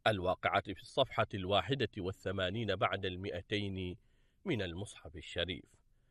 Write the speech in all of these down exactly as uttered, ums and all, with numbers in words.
الواقعة في الصفحة الواحدة والثمانين بعد المئتين من المصحف الشريف.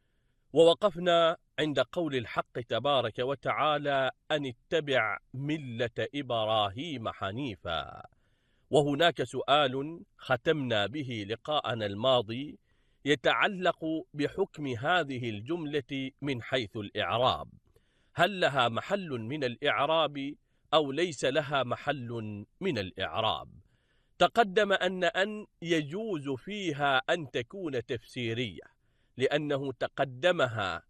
ووقفنا عند قول الحق تبارك وتعالى: أن اتبع ملة إبراهيم حنيفا. وهناك سؤال ختمنا به لقاءنا الماضي يتعلق بحكم هذه الجملة من حيث الإعراب، هل لها محل من الإعراب أو ليس لها محل من الإعراب؟ تقدم أن أن يجوز فيها أن تكون تفسيرية، لأنه تقدمها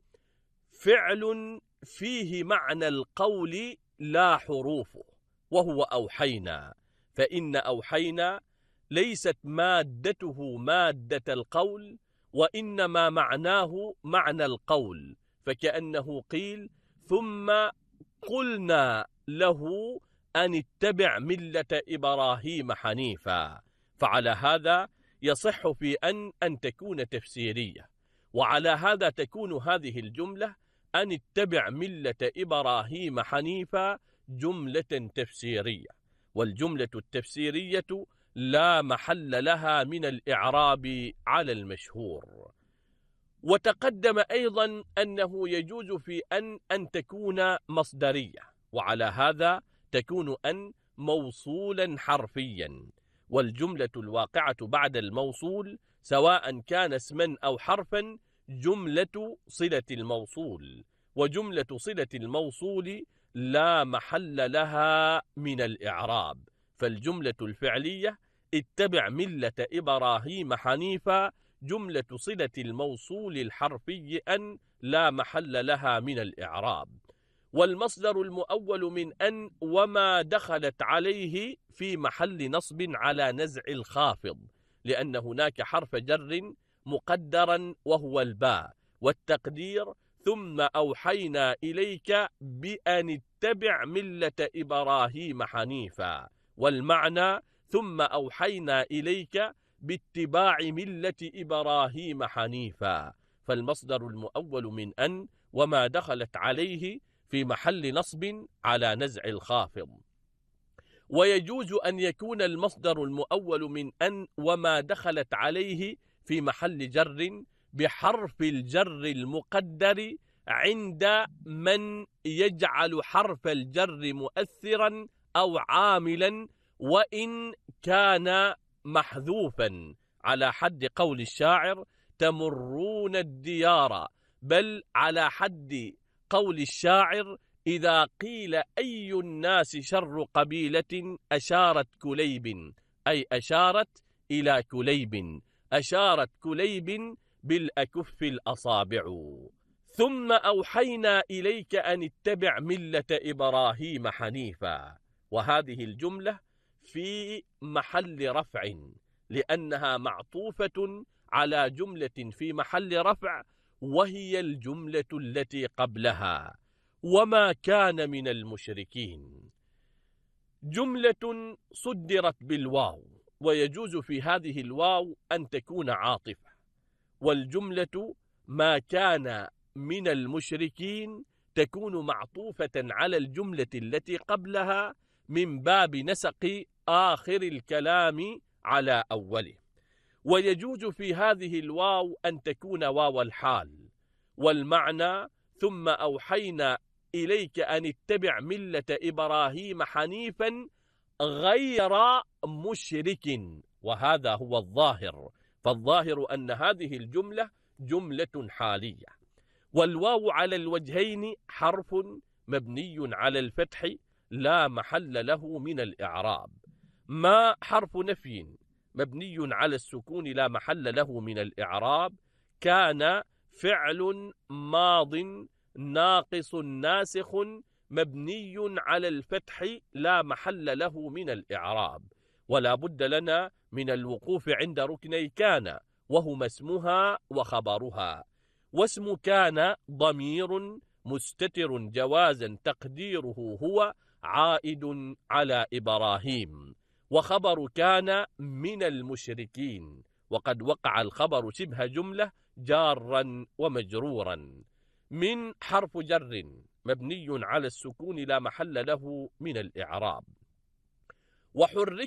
فعل فيه معنى القول لا حروفه، وهو أوحينا، فإن أوحينا ليست مادته مادة القول، وإنما معناه معنى القول، فكأنه قيل ثم قلنا له أن اتبع ملة إبراهيم حنيفا. فعلى هذا يصح في أن أن تكون تفسيرية، وعلى هذا تكون هذه الجملة أن اتبع ملة إبراهيم حنيفا جملة تفسيرية، والجملة التفسيرية لا محل لها من الإعراب على المشهور. وتقدم أيضا أنه يجوز في أن أن تكون مصدرية، وعلى هذا تكون أن موصولا حرفيا، والجملة الواقعة بعد الموصول سواء كان اسما أو حرفا جملة صلة الموصول، وجملة صلة الموصول لا محل لها من الإعراب. فالجملة الفعلية اتبع ملة إبراهيم حنيفا جملة صلة الموصول الحرفي أن لا محل لها من الإعراب. والمصدر المؤول من أن وما دخلت عليه في محل نصب على نزع الخافض، لأن هناك حرف جر مقدرا وهو الباء، والتقدير ثم أوحينا إليك بأن اتبع ملة إبراهيم حنيفا، والمعنى ثم أوحينا إليك باتباع ملة إبراهيم حنيفا. فالمصدر المؤول من أن وما دخلت عليه في محل نصب على نزع الخافض. ويجوز أن يكون المصدر المؤول من أن وما دخلت عليه في محل جر بحرف الجر المقدر عند من يجعل حرف الجر مؤثرا أو عاملا وإن كان محذوفا، على حد قول الشاعر: تمرون الديار، بل على حد قول الشاعر: إذا قيل أي الناس شر قبيلة أشارت كليب، أي أشارت إلى كليب، أشارت كليب بالأكف الأصابع. ثم أوحينا إليك أن اتبع ملة إبراهيم حنيفا، وهذه الجملة في محل رفع، لأنها معطوفة على جملة في محل رفع، وهي الجملة التي قبلها: وما كان من المشركين. جملة صدرت بالواو، ويجوز في هذه الواو أن تكون عاطفة، والجملة ما كان من المشركين تكون معطوفة على الجملة التي قبلها من باب نسق آخر الكلام على أوله. ويجوز في هذه الواو أن تكون واو الحال، والمعنى ثم أوحينا إليك أن اتبع ملة إبراهيم حنيفا غير مشرك، وهذا هو الظاهر، فالظاهر أن هذه الجملة جملة حالية. والواو على الوجهين حرف مبني على الفتح لا محل له من الإعراب. ما حرف نفي مبني على السكون لا محل له من الإعراب. كان فعل ماض ناقص ناسخ مبني على الفتح لا محل له من الإعراب. ولا بد لنا من الوقوف عند ركني كان، وهما اسمها وخبرها. واسم كان ضمير مستتر جوازا تقديره هو عائد على إبراهيم، وخبر كان من المشركين، وقد وقع الخبر شبه جملة جارا ومجرورا. من حرف جر مبني على السكون لا محل له من الإعراب. وحرك